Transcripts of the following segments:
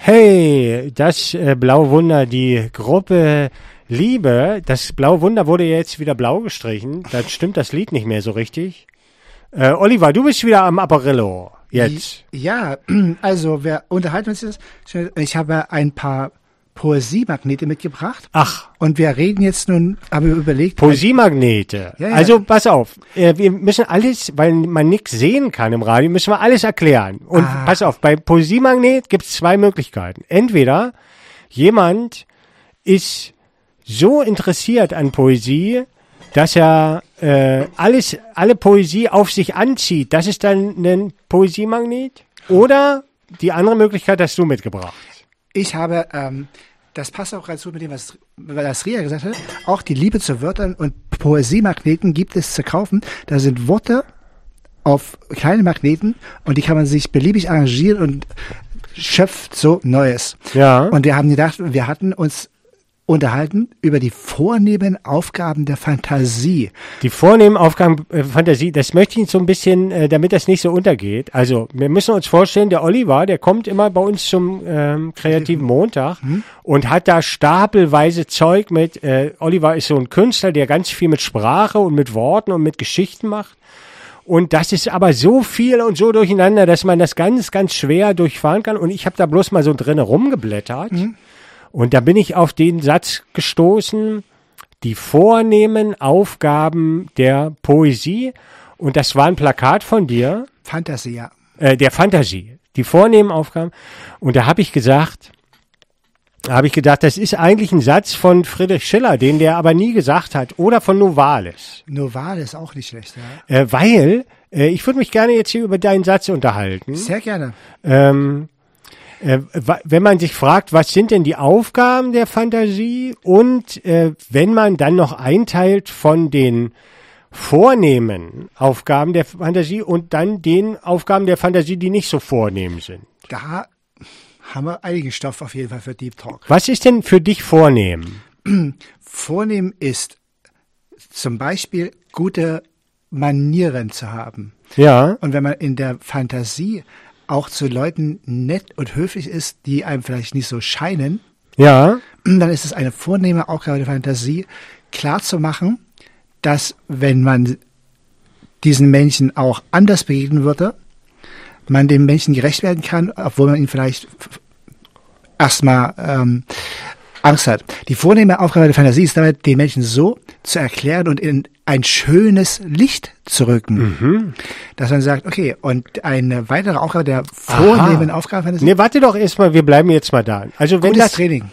Hey, das blaue Wunder, die Gruppe Liebe, das blaue Wunder wurde ja jetzt wieder blau gestrichen. Da stimmt das Lied nicht mehr so richtig. Oliver, du bist wieder am Apparillo jetzt. Ja, also wir unterhalten uns jetzt. Ich habe ein paar Poesiemagnete mitgebracht. Ach. Und wir reden jetzt nun, haben wir überlegt. Poesiemagnete. Ja. Also pass auf, wir müssen alles, weil man nichts sehen kann im Radio, müssen wir alles erklären. Und pass auf, bei Poesiemagnet gibt es zwei Möglichkeiten. Entweder jemand ist so interessiert an Poesie, dass er alle Poesie auf sich anzieht. Das ist dann ein Poesiemagnet. Oder die andere Möglichkeit hast du mitgebracht. Ich habe, das passt auch ganz gut mit dem, was Ria gesagt hat, auch die Liebe zu Wörtern und Poesiemagneten gibt es zu kaufen. Da sind Worte auf kleine Magneten und die kann man sich beliebig arrangieren und schöpft so Neues. Ja. Und wir haben gedacht, wir hatten uns unterhalten über die vornehmen Aufgaben der Fantasie. Die vornehmen Aufgaben Fantasie, das möchte ich so ein bisschen, damit das nicht so untergeht. Also wir müssen uns vorstellen, der Oliver, der kommt immer bei uns zum kreativen Montag und hat da stapelweise Zeug mit. Oliver ist so ein Künstler, der ganz viel mit Sprache und mit Worten und mit Geschichten macht. Und das ist aber so viel und so durcheinander, dass man das ganz, ganz schwer durchfahren kann. Und ich habe da bloß mal so drinnen rumgeblättert. Und da bin ich auf den Satz gestoßen, die vornehmen Aufgaben der Poesie. Und das war ein Plakat von dir. Fantasie, ja. Der Fantasie. Die vornehmen Aufgaben. Und da habe ich gedacht, das ist eigentlich ein Satz von Friedrich Schiller, den der aber nie gesagt hat. Oder von Novalis. Novalis auch nicht schlecht, ja. Weil, ich würde mich gerne jetzt hier über deinen Satz unterhalten. Sehr gerne. Wenn man sich fragt, was sind denn die Aufgaben der Fantasie und wenn man dann noch einteilt von den vornehmen Aufgaben der Fantasie und dann den Aufgaben der Fantasie, die nicht so vornehm sind. Da haben wir einigen Stoff auf jeden Fall für Deep Talk. Was ist denn für dich vornehm? Vornehm ist zum Beispiel gute Manieren zu haben. Ja. Und wenn man in der Fantasie auch zu Leuten nett und höflich ist, die einem vielleicht nicht so scheinen, ja, dann ist es eine vornehme Aufgabe der Fantasie, klarzumachen, dass wenn man diesen Menschen auch anders begegnen würde, man dem Menschen gerecht werden kann, obwohl man ihn vielleicht erstmal Angst hat. Die vornehme Aufgabe der Fantasie ist dabei, den Menschen so zu erklären und in ein schönes Licht zu rücken. Dass man sagt, okay, und eine weitere Aufgabe der vornehmen Aufgabe der Fantasie. Nee, warte doch erstmal, wir bleiben jetzt mal da. Also wenn gutes Training.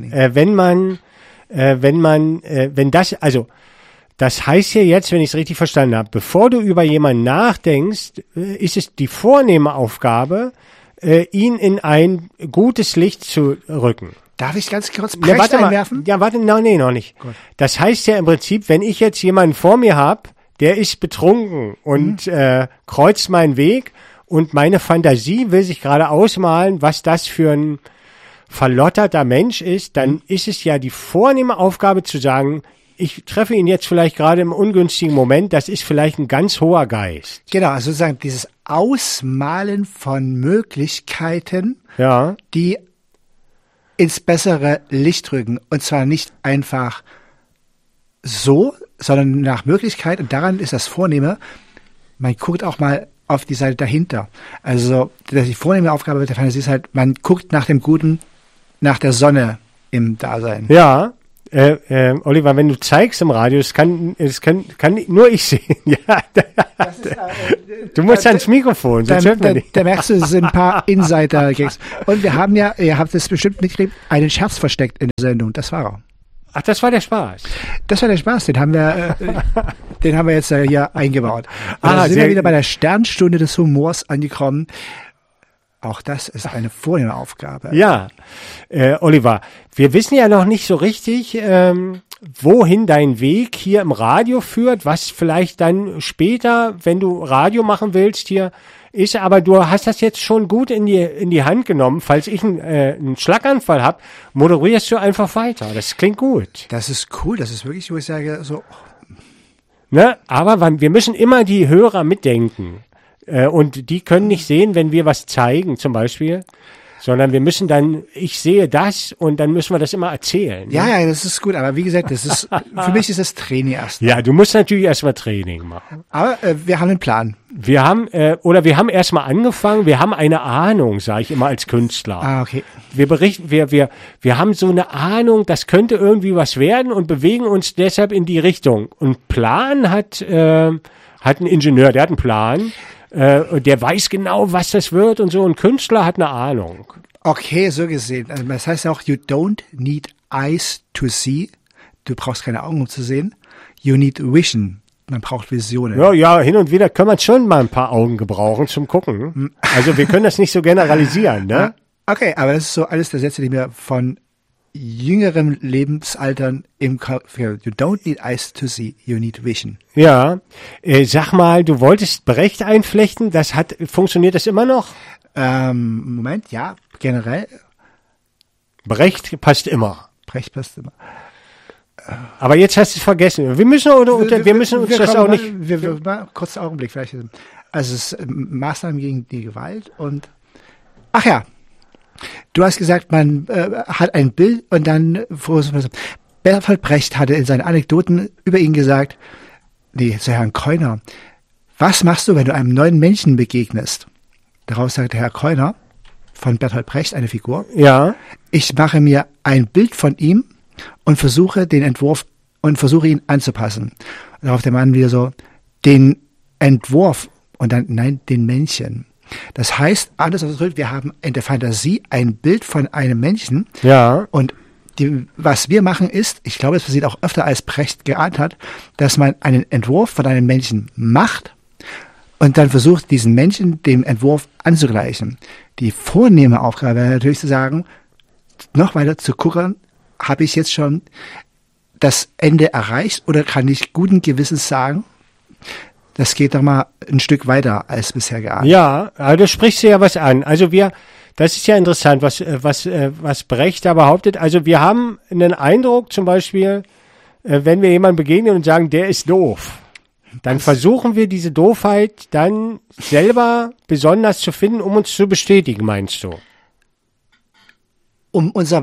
Das heißt ja jetzt, wenn ich es richtig verstanden habe, bevor du über jemanden nachdenkst, ist es die vornehme Aufgabe, ihn in ein gutes Licht zu rücken. Darf ich ganz kurz Precht einwerfen? Nee, noch nicht. Gut. Das heißt ja im Prinzip, wenn ich jetzt jemanden vor mir habe, der ist betrunken und kreuzt meinen Weg und meine Fantasie will sich gerade ausmalen, was das für ein verlotterter Mensch ist, dann ist es ja die vornehme Aufgabe zu sagen, ich treffe ihn jetzt vielleicht gerade im ungünstigen Moment, das ist vielleicht ein ganz hoher Geist. Genau, also sozusagen dieses Ausmalen von Möglichkeiten, die ins bessere Licht rücken. Und zwar nicht einfach so, sondern nach Möglichkeit. Und daran ist das Vornehme. Man guckt auch mal auf die Seite dahinter. Also die vornehme Aufgabe der Fantasie ist halt, man guckt nach dem Guten, nach der Sonne im Dasein. Ja, Oliver, wenn du zeigst im Radio, es kann nur ich sehen. Ja, du musst ans Mikrofon, sonst hört man nicht. Da merkst du, es sind ein paar Insider-Gags. Und wir haben ja, ihr habt es bestimmt mitgekriegt, einen Scherz versteckt in der Sendung. Das war er. Ach, das war der Spaß. Das war der Spaß, den haben wir jetzt hier eingebaut. Und da sind wir wieder bei der Sternstunde des Humors angekommen. Auch das ist eine vornehme Aufgabe. Ja, Oliver, wir wissen ja noch nicht so richtig, wohin dein Weg hier im Radio führt, was vielleicht dann später, wenn du Radio machen willst, hier ist. Aber du hast das jetzt schon gut in die Hand genommen. Falls ich einen Schlaganfall habe, moderierst du einfach weiter. Das klingt gut. Das ist cool. Das ist wirklich, wo ich sage, so. Ne? Aber wir müssen immer die Hörer mitdenken. Und die können nicht sehen, wenn wir was zeigen, zum Beispiel. Sondern wir müssen dann, ich sehe das und dann müssen wir das immer erzählen. Ja, das ist gut, aber wie gesagt, für mich ist das Training erst. Ja, du musst natürlich erstmal Training machen. Aber wir haben einen Plan. Wir haben erstmal angefangen, wir haben eine Ahnung, sage ich immer als Künstler. Ah, okay. Wir haben so eine Ahnung, das könnte irgendwie was werden und bewegen uns deshalb in die Richtung. Und Plan hat ein Ingenieur, der hat einen Plan. Der weiß genau, was das wird und so. Ein Künstler hat eine Ahnung. Okay, so gesehen. Also das heißt auch, you don't need eyes to see. Du brauchst keine Augen, um zu sehen. You need vision. Man braucht Visionen. Ja, hin und wieder kann man schon mal ein paar Augen gebrauchen zum Gucken. Also wir können das nicht so generalisieren, ne? Okay, aber das ist so alles der Sätze, die mir von jüngerem Lebensaltern im Kopf. You don't need eyes to see, you need vision. Ja, sag mal, du wolltest Brecht einflechten, funktioniert das immer noch? Moment, ja, generell. Brecht passt immer. Brecht passt immer. Aber jetzt hast du es vergessen. Wir müssen uns das auch nicht. Mal kurz einen Augenblick, vielleicht. Also es ist Maßnahmen gegen die Gewalt und. Ach ja. Du hast gesagt, man hat ein Bild und dann. Bertolt Brecht hatte in seinen Anekdoten über ihn gesagt, zu Herrn Keuner, was machst du, wenn du einem neuen Menschen begegnest? Darauf sagte Herr Keuner von Bertolt Brecht, eine Figur. Ja. Ich mache mir ein Bild von ihm und versuche ihn anzupassen. Und darauf der Mann wieder so, den Entwurf und dann, nein, den Männchen. Das heißt, alles ausgedrückt, wir haben in der Fantasie ein Bild von einem Menschen. Ja. Und was wir machen ist, ich glaube, es passiert auch öfter, als Brecht geahnt hat, dass man einen Entwurf von einem Menschen macht und dann versucht, diesen Menschen dem Entwurf anzugleichen. Die vornehme Aufgabe wäre natürlich zu sagen, noch weiter zu gucken, habe ich jetzt schon das Ende erreicht oder kann ich guten Gewissens sagen, das geht doch mal ein Stück weiter als bisher geahnt. Ja, aber du sprichst ja was an. Also das ist ja interessant, was Brecht da behauptet. Also wir haben einen Eindruck zum Beispiel, wenn wir jemandem begegnen und sagen, der ist doof, dann versuchen wir diese Doofheit dann selber besonders zu finden, um uns zu bestätigen, meinst du? Um unser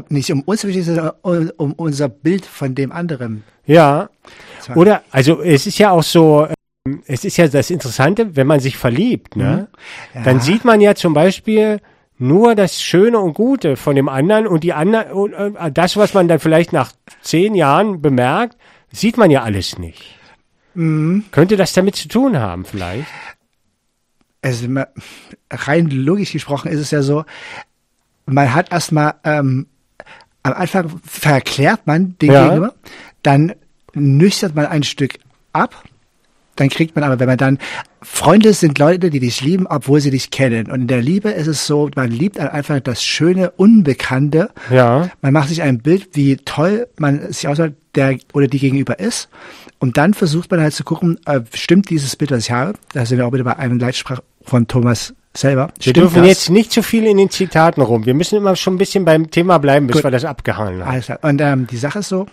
Bild von dem anderen. Ja, oder, also es ist ja auch so, es ist ja das Interessante, wenn man sich verliebt, ne? Ja. Dann sieht man ja zum Beispiel nur das Schöne und Gute von dem anderen und das, was man dann vielleicht nach 10 Jahren bemerkt, sieht man ja alles nicht. Könnte das damit zu tun haben vielleicht? Also rein logisch gesprochen ist es ja so, man hat erstmal am Anfang verklärt man den Gegenüber, dann nüchtert man ein Stück ab, dann kriegt man aber, wenn man dann, Freunde sind Leute, die dich lieben, obwohl sie dich kennen. Und in der Liebe ist es so, man liebt einfach das schöne, Unbekannte. Ja. Man macht sich ein Bild, wie toll man sich aussieht, der oder die gegenüber ist. Und dann versucht man halt zu gucken, stimmt dieses Bild, was ich habe? Da sind wir auch wieder bei einem Leitsprach von Thomas selber. Wir dürfen jetzt nicht zu viel in den Zitaten rum. Wir müssen immer schon ein bisschen beim Thema bleiben, bis wir das abgehandelt haben. Alles klar. Und die Sache ist so,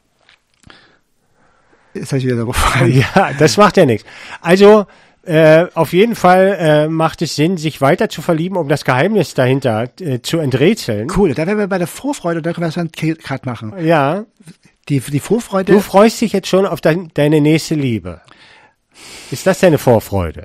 jetzt habe ich wieder darauf gefallen. Ja, das macht ja nichts. Also auf jeden Fall macht es Sinn, sich weiter zu verlieben, um das Geheimnis dahinter zu enträtseln. Cool, da wären wir bei der Vorfreude, da können wir das gerade machen. Ja. Die Vorfreude. Du freust dich jetzt schon auf deine nächste Liebe. Ist das deine Vorfreude?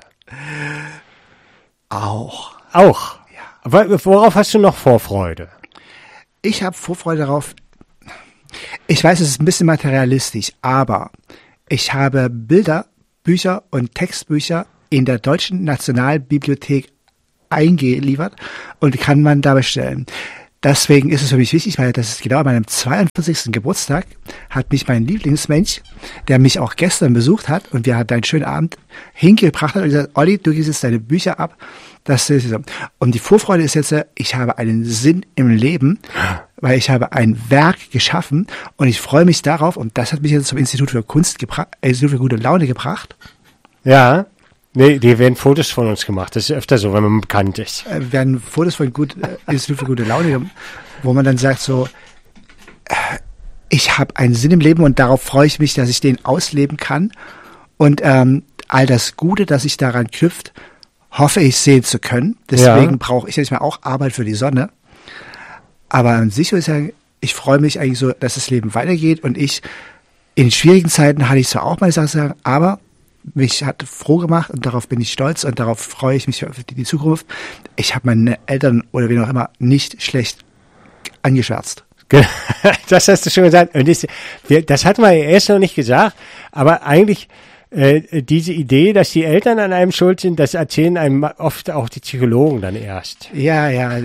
Auch. Auch? Ja. Worauf hast du noch Vorfreude? Ich habe Vorfreude darauf. Ich weiß, es ist ein bisschen materialistisch, aber ich habe Bilder, Bücher und Textbücher in der Deutschen Nationalbibliothek eingeliefert und kann man da bestellen. Deswegen ist es für mich wichtig, weil das ist genau an meinem 42. Geburtstag, hat mich mein Lieblingsmensch, der mich auch gestern besucht hat und wir hatten einen schönen Abend, hingebracht hat und gesagt, Olli, du gibst jetzt deine Bücher ab. Und die Vorfreude ist jetzt, ich habe einen Sinn im Leben, weil ich habe ein Werk geschaffen und ich freue mich darauf und das hat mich jetzt zum Institut für Kunst gebracht, Institut für gute Laune gebracht. Ja. Nee, die werden Fotos von uns gemacht. Das ist öfter so, wenn man bekannt ist. Werden Fotos von Institut für gute Laune, wo man dann sagt so, ich habe einen Sinn im Leben und darauf freue ich mich, dass ich den ausleben kann. Und all das Gute, das sich daran knüpft, hoffe ich sehen zu können. Deswegen brauche ich jetzt mal auch Arbeit für die Sonne. Aber an sich würde ich sagen, ich freue mich eigentlich so, dass das Leben weitergeht und in schwierigen Zeiten hatte ich zwar auch meine Sachen zu sagen, aber mich hat froh gemacht und darauf bin ich stolz und darauf freue ich mich für die Zukunft. Ich habe meine Eltern oder wen auch immer nicht schlecht angeschwärzt. Das hast du schon gesagt. Und das hatten wir ja erst noch nicht gesagt, aber eigentlich diese Idee, dass die Eltern an einem schuld sind, das erzählen einem oft auch die Psychologen dann erst. Ja.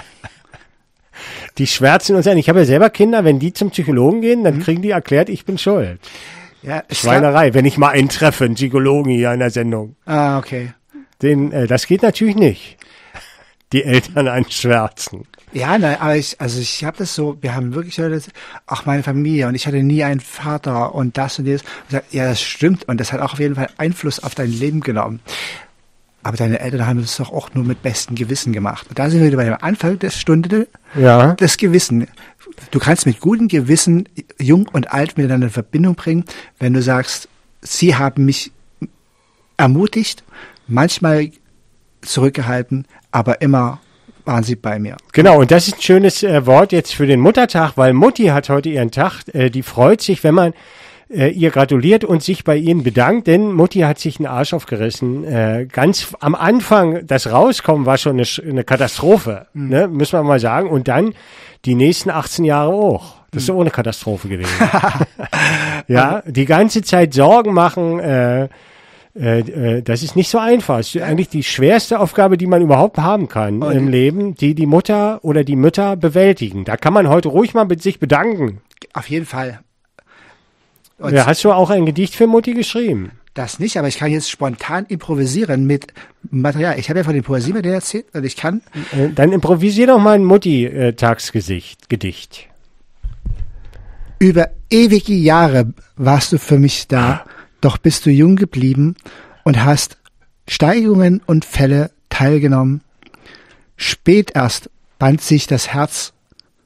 Die schwärzen uns an. Ich habe ja selber Kinder, wenn die zum Psychologen gehen, dann kriegen die erklärt, ich bin schuld. Ja, Schweinerei, wenn ich mal einen treffe, einen Psychologen hier in der Sendung. Ah, okay. Das geht natürlich nicht. Die Eltern anschwärzen. Ja, nein, aber ich habe das so, wir haben wirklich auch meine Familie und ich hatte nie einen Vater und das und das. Ja, das stimmt und das hat auch auf jeden Fall Einfluss auf dein Leben genommen. Aber deine Eltern haben das doch auch nur mit bestem Gewissen gemacht. Und da sind wir wieder bei dem Anfang der Stunde, das Gewissen. Du kannst mit gutem Gewissen jung und alt miteinander in Verbindung bringen, wenn du sagst, sie haben mich ermutigt, manchmal zurückgehalten, aber immer waren sie bei mir. Genau, und das ist ein schönes Wort jetzt für den Muttertag, weil Mutti hat heute ihren Tag. Die freut sich, wenn man ihr gratuliert und sich bei ihnen bedankt, denn Mutti hat sich einen Arsch aufgerissen. Ganz am Anfang, das Rauskommen war schon eine Katastrophe, ne, müssen wir mal sagen. Und dann die nächsten 18 Jahre auch. Das ist auch eine Katastrophe gewesen. Ja, die ganze Zeit Sorgen machen, das ist nicht so einfach. Das ist eigentlich die schwerste Aufgabe, die man überhaupt haben kann im Leben, die Mutter oder die Mütter bewältigen. Da kann man heute ruhig mal mit sich bedanken. Auf jeden Fall. Und hast du auch ein Gedicht für Mutti geschrieben? Das nicht, aber ich kann jetzt spontan improvisieren mit Material. Ich habe ja von den Poesiemodellen erzählt und ich kann... Dann improvisier doch mal ein Mutti-Tagsgedicht. Über ewige Jahre warst du für mich da, doch bist du jung geblieben und hast Steigungen und Fälle teilgenommen. Spät erst band sich das Herz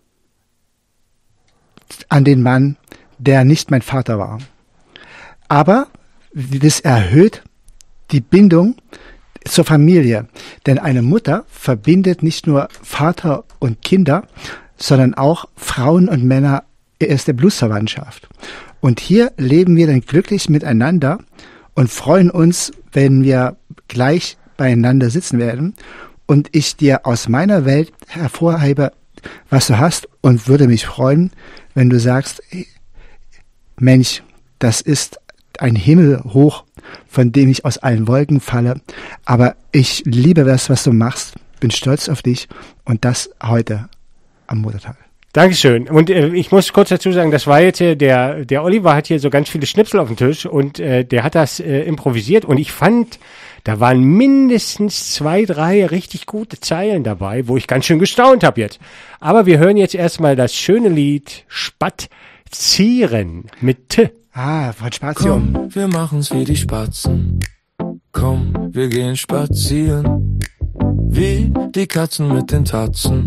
an den Mann, der nicht mein Vater war. Aber das erhöht die Bindung zur Familie. Denn eine Mutter verbindet nicht nur Vater und Kinder, sondern auch Frauen und Männer erst der Blutsverwandtschaft. Und hier leben wir dann glücklich miteinander und freuen uns, wenn wir gleich beieinander sitzen werden und ich dir aus meiner Welt hervorhebe, was du hast und würde mich freuen, wenn du sagst, Mensch, das ist ein Himmel hoch, von dem ich aus allen Wolken falle, aber ich liebe das, was du machst, bin stolz auf dich und das heute am Muttertag. Dankeschön. Und ich muss kurz dazu sagen, das war jetzt der Oliver hat hier so ganz viele Schnipsel auf dem Tisch und der hat das improvisiert und ich fand, da waren mindestens 2, 3 richtig gute Zeilen dabei, wo ich ganz schön gestaunt habe jetzt. Aber wir hören jetzt erstmal das schöne Lied Spazieren mit T. Von Spatium. Komm, wir machen's wie die Spatzen. Komm, wir gehen spazieren. Wie die Katzen mit den Tatzen.